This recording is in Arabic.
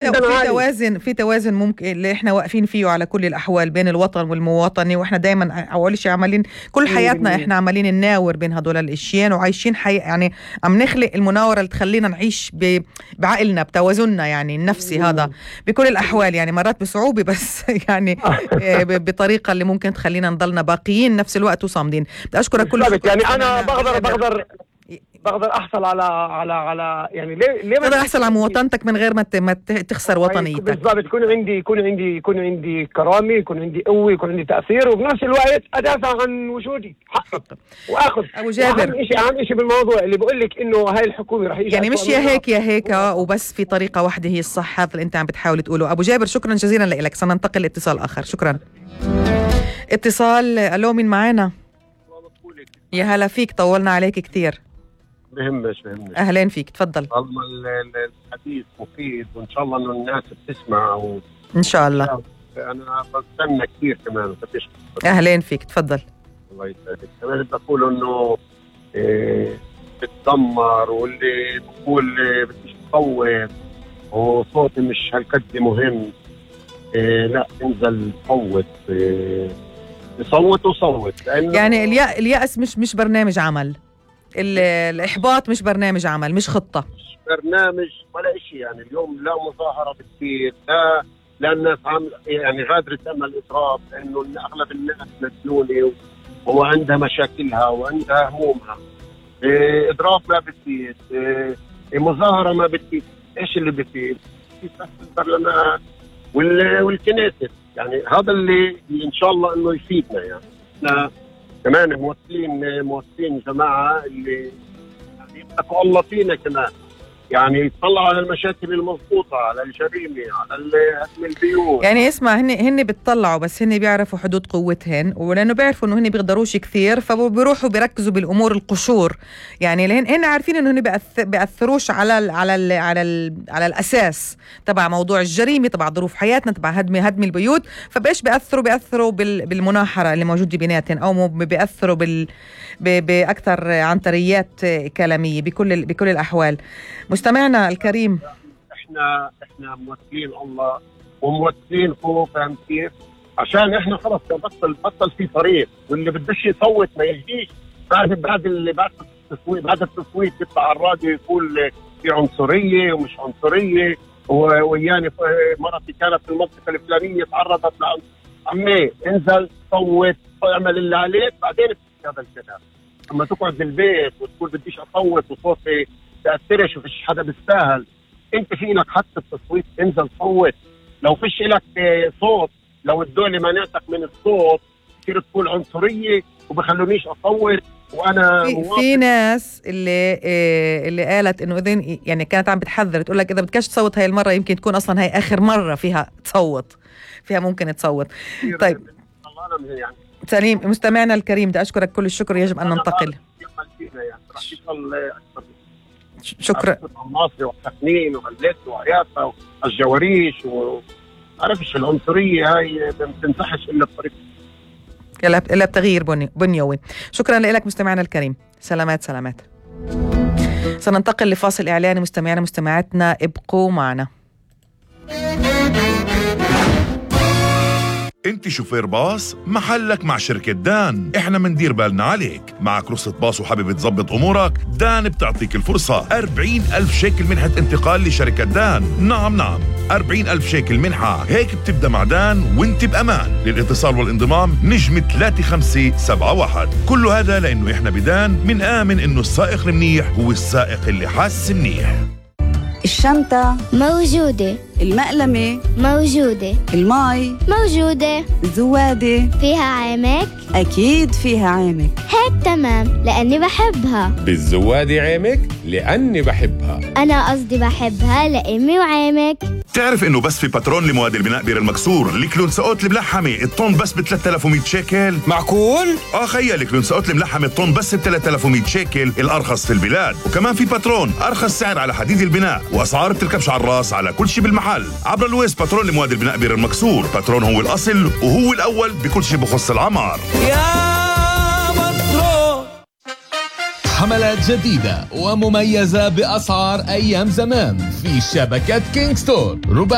في توازن ممكن اللي احنا واقفين فيه على كل الأحوال بين الوطن والمواطنة، واحنا دايما أول شيء عمالين كل حياتنا احنا عمالين نناور بين هدول الاشياء وعايشين يعني عم نخلق المناورة اللي تخلينا نعيش بعقلنا بتوازننا يعني النفسي هذا بكل الأحوال، يعني مرات بصعوبة بس يعني بطريقة اللي ممكن تخلينا نضلنا باقيين نفس الوقت وصامدين. بدي أشكرك كل شكر. يعني أنا بقدر أحصل على يعني ليه تقدر أحصل على مواطنتك من غير ما تخسر وطنيتك. بالضبط، يكون عندي كرامة، يكون عندي قوة، يكون عندي تأثير، وبنفس الوقت أدافع عن وجودي حقي وأخذ. أبو جابر، أهم شيء بالموضوع اللي بقول لك إنه هاي الحكومة رح يجي يعني مش يا هيك وبس في طريقة واحدة هي الصح، هذا اللي أنت عم بتحاول تقوله. أبو جابر شكرا جزيلا لك. سننتقل لاتصال آخر. شكرا. اتصال. ألو، مين معانا؟ يا هلا فيك، طولنا عليك كتير. بهمش أهلين فيك، تفضل. والله الحديث مفيد، وإن شاء الله إنه الناس بتسمع إن شاء الله. أنا بستنى كثير كمان. أهلين فيك، تفضل. الله يسعدك. كمان بدي أقول إنه بتدمر، واللي بقول بديش تصوت وصوتي مش هالقد مهم، لا انزل صوت يعني اليأس مش برنامج عمل، الإحباط مش برنامج عمل، مش خطة، مش برنامج ولا إشي. يعني اليوم لا مظاهرة بتصير، لا الناس يعني غادرة تعمل إضراب، لأنه أغلب الناس مسجونة وعندها مشاكلها وعندها همومها. إضراب ما بتصير، مظاهرة ما بتصير. إيش اللي بتصير؟ في البرلمان والكنيست. يعني هذا اللي إن شاء الله إنه يفيدنا. يعني إحنا كمان موصلين جماعة اللي يعني يتقوا الله فينا كمان، يعني يطلعوا على المشاكل المضبوطة، على الجريمة، على هدم البيوت. يعني اسمع، هن بيطلعوا، بس هن بيعرفوا حدود قوتهن، ولأنه بيعرفوا إنه هن بيقدروش كثير فبيروحوا بيركزوا بالأمور القشور. يعني هن عارفين إنه هن بيأثروش على الأساس تبع موضوع الجريمة، تبع ظروف حياتنا، تبع هدم البيوت. فبإيش بيأثروا بالمناحرة اللي موجودة بيناتن، أو بيأثروا بأكثر عنتريات كلامية بكل الأحوال. مستمعنا الكريم، احنا موكلين الله وموكلين هو، فاهم كيف؟ عشان احنا خلص بطل في طريق، واللي بدش يصوت ما يجيش. بعد التصويت يطلع على الراديو يقول في عنصرية ومش عنصرية، ويعني مرتي كانت في المنطقة الفلانية تعرضت عمي انزل صوت، اعمل اللي عليك، بعدين هذا الكلام. اما تقعد بالبيت وتقول بديش اصوت وصوتي تأثرش وفيش حدا بيستاهل، انت في لك حق التصويت، انزل صوت. لو فيش لك صوت، لو الدولة منعتك من الصوت تصير تقول عنصرية وبخلونيش اصوت. وانا في ناس اللي قالت انه اذا يعني كانت عم بتحذر، تقول لك اذا بدكش تصوت هاي المرة يمكن تكون اصلا هاي اخر مرة فيها ممكن تصوت. طيب يعني سليم. مستمعنا الكريم، بدي اشكرك كل الشكر. يجب ان ننتقل. شكرا. المصري والتقنين وغلت وعيافة والجواريش وعرفش العنصرية هاي ما بتنصحش إلا بطريقة إلا بتغيير بنيوي. شكرا لك مستمعنا الكريم. سلامات. سننتقل لفاصل إعلاني. مستمعنا مستمعاتنا ابقوا معنا. انت شوفير باص، محلك مع شركة دان. احنا مندير بالنا عليك. معك رخصة باص وحابب تظبط امورك؟ دان بتعطيك الفرصة. 40,000 شيكل منحة انتقال لشركة دان. نعم 40,000 شيكل منحة. هيك بتبدأ مع دان وانت بأمان. للاتصال والانضمام نجم 3571. كل هذا لانه احنا بدان منآمن انه السائق المنيح هو السائق اللي حاس منيح. الشنطة موجودة، المقلمة موجودة، الماي موجودة، الزوادة فيها عامك؟ أكيد فيها عامك. هيك تمام، لأني بحبها. بالزوادة عامك؟ لأني بحبها. أنا قصدي بحبها لأمي وعامك. تعرف انه بس في باترون لمواد البناء بير المكسور الكلونساوت الملحمة الطن بس ب 3100 شيكل. معقول؟ خيال الكلونساوت الملحمة الطن بس ب 3100 شيكل، الأرخص في البلاد. وكمان في باترون أرخص سعر على حديد البناء، وأسعار بتركبش على الراس على كل شيء بالمحل. عبر الويس باترون لمواد البناء بير المكسور. باترون هو الأصل وهو الأول بكل شيء بخص العمار. يا باترون. حملات جديدة ومميزة بأسعار أيام زمان في شبكة كينغ ستور.